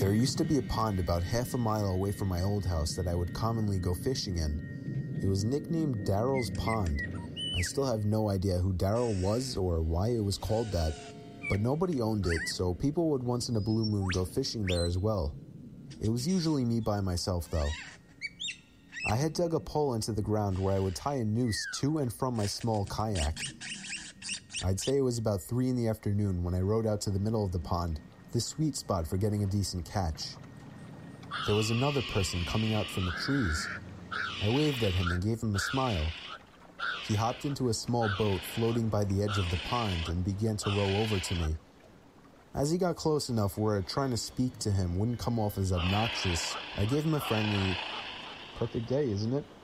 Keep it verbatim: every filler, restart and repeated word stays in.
There used to be a pond about half a mile away from my old house that I would commonly go fishing in. It was nicknamed Daryl's Pond. I still have no idea who Daryl was or why it was called that, but nobody owned it, so people would once in a blue moon go fishing there as well. It was usually me by myself, though. I had dug a pole into the ground where I would tie a noose to and from my small kayak. I'd say it was about three in the afternoon when I rowed out to the middle of the pond, the sweet spot for getting a decent catch. There was another person coming out from the trees. I waved at him and gave him a smile. He hopped into a small boat floating by the edge of the pond and began to row over to me. As he got close enough where trying to speak to him wouldn't come off as obnoxious, I gave him a friendly, "Perfect day, isn't it?"